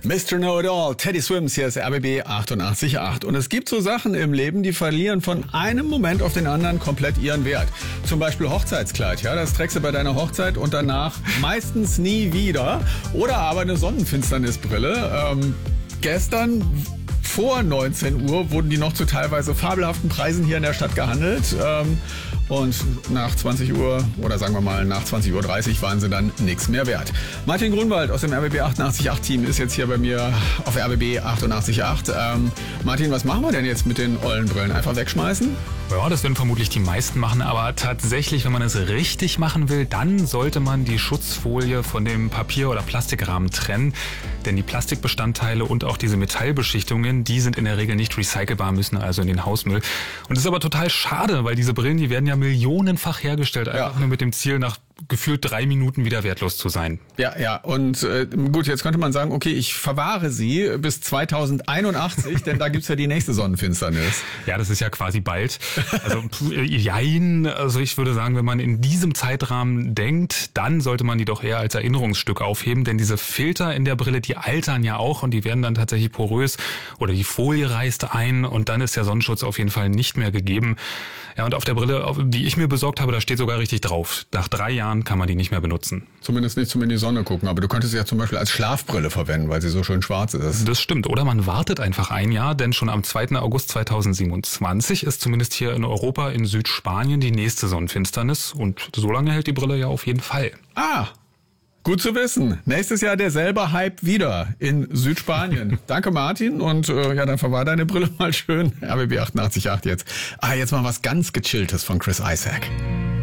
Mr. Know-it-all, Teddy Swims, hier ist RBB 88.8. Und es gibt so Sachen im Leben, die verlieren von einem Moment auf den anderen komplett ihren Wert. Zum Beispiel Hochzeitskleid, ja, das trägst du bei deiner Hochzeit und danach meistens nie wieder. Oder aber eine Sonnenfinsternisbrille. Gestern vor 19 Uhr wurden die noch zu teilweise fabelhaften Preisen hier in der Stadt gehandelt. Und nach 20 Uhr oder sagen wir mal nach 20:30 Uhr waren sie dann nichts mehr wert. Martin Grunwald aus dem RBB 88.8 Team ist jetzt hier bei mir auf RBB 88.8. Martin, was machen wir denn jetzt mit den ollen Brillen? Einfach wegschmeißen? Ja, das werden vermutlich die meisten machen, aber tatsächlich, wenn man es richtig machen will, dann sollte man die Schutzfolie von dem Papier- oder Plastikrahmen trennen, denn die Plastikbestandteile und auch diese Metallbeschichtungen, die sind in der Regel nicht recycelbar, müssen also in den Hausmüll. Und das ist aber total schade, weil diese Brillen, die werden ja millionenfach hergestellt, einfach nur mit dem Ziel, nach gefühlt 3 Minuten wieder wertlos zu sein. Ja, und gut, jetzt könnte man sagen, okay, ich verwahre sie bis 2081, denn da gibt's ja die nächste Sonnenfinsternis. Ja, das ist ja quasi bald. Also jein, also ich würde sagen, wenn man in diesem Zeitrahmen denkt, dann sollte man die doch eher als Erinnerungsstück aufheben, denn diese Filter in der Brille, die altern ja auch und die werden dann tatsächlich porös oder die Folie reißt ein und dann ist der Sonnenschutz auf jeden Fall nicht mehr gegeben. Ja, und auf der Brille, die ich mir besorgt habe, da steht sogar richtig drauf. Nach 3 Jahren kann man die nicht mehr benutzen. Zumindest nicht zum in die Sonne gucken, aber du könntest sie ja zum Beispiel als Schlafbrille verwenden, weil sie so schön schwarz ist. Das stimmt. Oder man wartet einfach 1 Jahr, denn schon am 2. August 2027 ist zumindest hier in Europa, in Südspanien, die nächste Sonnenfinsternis. Und so lange hält die Brille ja auf jeden Fall. Ah, gut zu wissen. Nächstes Jahr derselbe Hype wieder in Südspanien. Danke, Martin. Und ja, dann verwahr deine Brille mal schön. RBB 88.8 jetzt. Jetzt mal was ganz Gechilltes von Chris Isaak.